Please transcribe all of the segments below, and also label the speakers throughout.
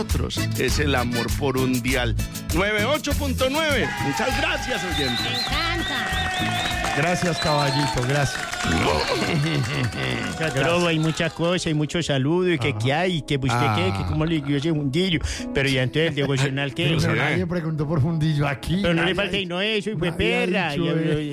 Speaker 1: Es el amor por un dial. 98.9. Muchas gracias, oyente.
Speaker 2: Me encanta.
Speaker 3: Gracias, caballito, gracias.
Speaker 4: Pero hay muchas cosas, hay muchos saludos, y que qué hay, y que usted qué, que cómo le dio ese fundillo. Pero ya entonces el devocional qué.
Speaker 3: Pero nadie preguntó por fundillo aquí.
Speaker 4: Pero no le falta y no eso, y fue perra.
Speaker 3: Ay,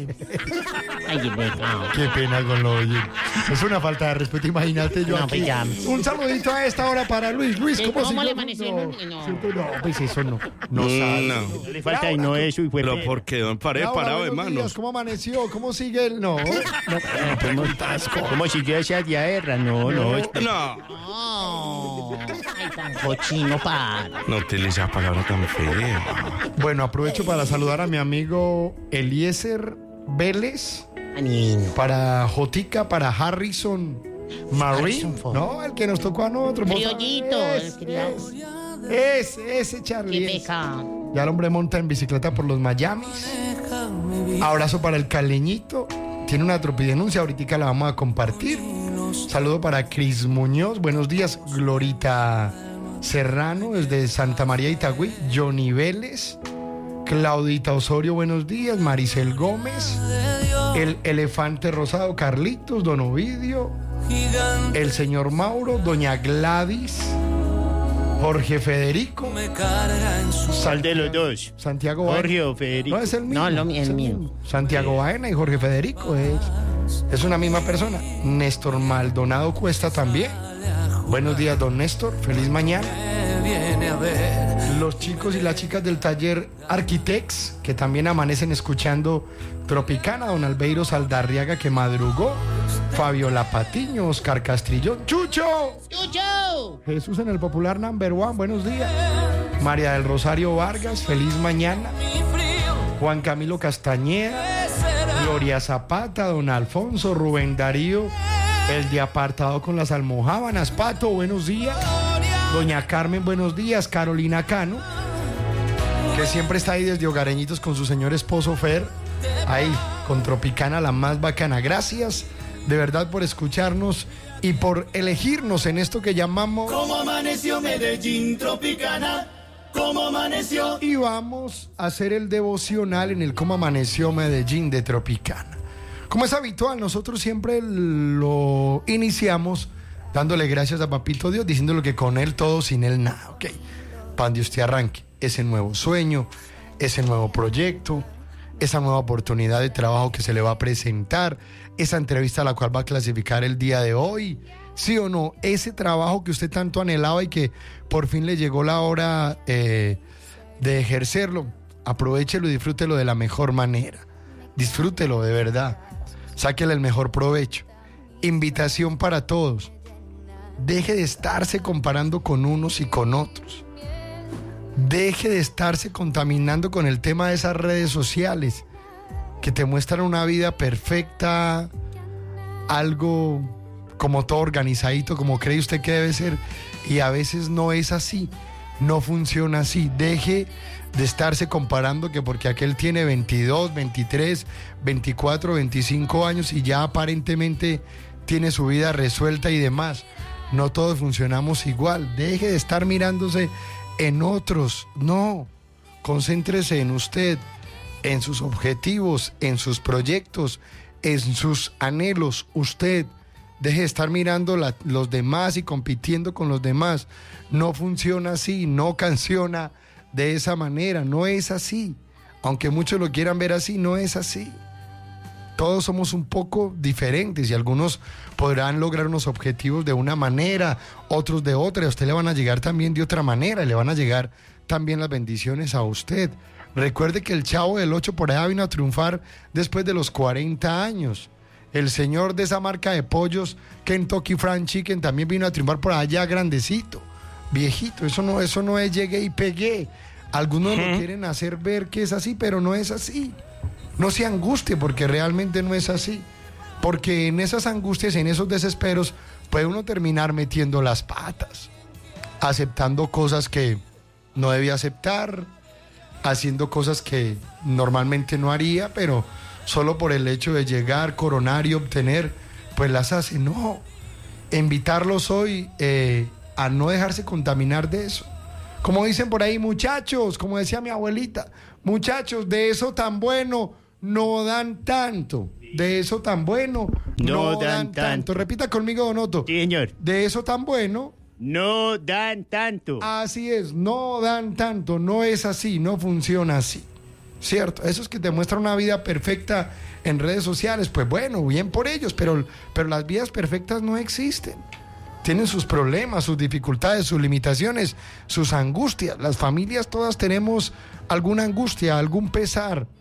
Speaker 4: No.
Speaker 3: qué pena con lo oye. Es una falta de respeto, imagínate yo
Speaker 4: No,
Speaker 3: aquí.
Speaker 4: pues ya.
Speaker 3: Un saludito a esta hora para Luis. Luis, ¿cómo
Speaker 2: ¿Cómo
Speaker 3: siguió
Speaker 2: le
Speaker 3: el
Speaker 2: amaneció?
Speaker 3: mundo?
Speaker 2: No.
Speaker 3: No, pues eso no. No sabe.
Speaker 1: No.
Speaker 4: No le falta y no eso, y fue
Speaker 1: Pero
Speaker 4: perra.
Speaker 1: ¿por qué? ¿Dónde paré
Speaker 3: Laura,
Speaker 1: parado de
Speaker 3: buenos días,
Speaker 1: manos?
Speaker 3: ¿cómo amaneció? ¿Cómo sigue el no?
Speaker 4: Como si yo decía diarrea, no.
Speaker 1: No.
Speaker 2: Oh, ay, tan cochino, para.
Speaker 1: No utilice esa palabra tan fea.
Speaker 3: Bueno, aprovecho para saludar a mi amigo Eliezer Vélez,
Speaker 2: Niño.
Speaker 3: para Jotica, para Harrison Marín,
Speaker 2: Harrison Ford.
Speaker 3: no, el que nos tocó a nosotros.
Speaker 2: Criollito, el criado.
Speaker 3: Ese Charlie.
Speaker 2: Qué peca.
Speaker 3: Ya el hombre monta en bicicleta por los Miamis. Abrazo para el caleñito. Tiene una tropidenuncia, ahorita la vamos a compartir. Saludo para Cris Muñoz. Buenos días, Glorita Serrano, desde Santa María Itagüí. Johnny Vélez. Claudita Osorio, buenos días. Maricel Gómez. El Elefante Rosado, Carlitos, Don Ovidio. El señor Mauro, Doña Gladys. Jorge Federico.
Speaker 4: ¿Cuál de los dos?
Speaker 3: Santiago Baena.
Speaker 4: Jorge o Federico.
Speaker 3: No, es el mismo.
Speaker 2: No,
Speaker 3: es
Speaker 2: el mío.
Speaker 3: Santiago Baena y Jorge Federico es una misma persona. Néstor Maldonado Cuesta también. Buenos días, don Néstor. Feliz mañana. Los chicos y las chicas del taller Architects, que también amanecen escuchando Tropicana. Don Albeiro Saldarriaga, que madrugó. Fabiola Patiño, Oscar Castrillón. ¡Chucho!
Speaker 2: ¡Chucho!
Speaker 3: Jesús en el popular number one, buenos días. María del Rosario Vargas, feliz mañana. Juan Camilo Castañeda, Gloria Zapata, don Alfonso, Rubén Darío, el de apartado con las almojábanas. Pato, buenos días. Doña Carmen, buenos días. Carolina Cano, que siempre está ahí desde Hogareñitos con su señor esposo Fer, ahí con Tropicana, la más bacana. Gracias de verdad por escucharnos y por elegirnos en esto que llamamos
Speaker 5: ¿Cómo amaneció Medellín Tropicana? ¿Cómo amaneció?
Speaker 3: Y vamos a hacer el devocional en el Cómo amaneció Medellín de Tropicana. Como es habitual, nosotros siempre lo iniciamos dándole gracias a Papito Dios, diciéndole que con Él todo, sin Él nada, ¿ok? Para donde usted arranque ese nuevo sueño, ese nuevo proyecto, esa nueva oportunidad de trabajo que se le va a presentar, esa entrevista a la cual va a clasificar el día de hoy, sí o no, ese trabajo que usted tanto anhelaba y que por fin le llegó la hora de ejercerlo. Aprovechelo y disfrútelo de la mejor manera. Disfrútelo de verdad. Sáquele el mejor provecho. Invitación para todos. Deje de estarse comparando con unos y con otros. Deje de estarse contaminando con el tema de esas redes sociales que te muestran una vida perfecta, algo como todo organizadito, como cree usted que debe ser, y a veces no es así, no funciona así. Deje de estarse comparando que porque aquel tiene 22, 23, 24, 25 años y ya aparentemente tiene su vida resuelta y demás. No todos funcionamos igual. Deje de estar mirándose en otros, no, concéntrese en usted, en sus objetivos, en sus proyectos, en sus anhelos. Usted deje de estar mirando los demás y compitiendo con los demás. No funciona así, no canciona de esa manera, no es así. Aunque muchos lo quieran ver así, no es así. Todos somos un poco diferentes y algunos podrán lograr unos objetivos de una manera, otros de otra, y a usted le van a llegar también de otra manera, y le van a llegar también las bendiciones a usted. Recuerde que el Chavo del 8 por allá vino a triunfar después de los 40 años. El señor de esa marca de pollos, Kentucky Fried Chicken, también vino a triunfar por allá grandecito, viejito. Eso no es llegué y pegué. Algunos lo quieren hacer ver que es así, pero no es así. No se angustie porque realmente no es así. Porque en esas angustias, en esos desesperos, puede uno terminar metiendo las patas, aceptando cosas que no debía aceptar, haciendo cosas que normalmente no haría, pero solo por el hecho de llegar, coronar y obtener, pues las hace. No, invitarlos hoy a no dejarse contaminar de eso, Como dicen por ahí, muchachos, como decía mi abuelita, muchachos, de eso tan bueno no dan tanto. De eso tan bueno no dan tanto. Repita conmigo, Don Otto.
Speaker 4: Sí, señor.
Speaker 3: De eso tan bueno
Speaker 4: No dan tanto.
Speaker 3: así es, no dan tanto, no es así, no funciona así. ¿Cierto? Esos que te muestran una vida perfecta en redes sociales, pues bueno, bien por ellos, pero las vidas perfectas no existen. Tienen sus problemas, sus dificultades, sus limitaciones, sus angustias. Las familias todas tenemos alguna angustia, algún pesar,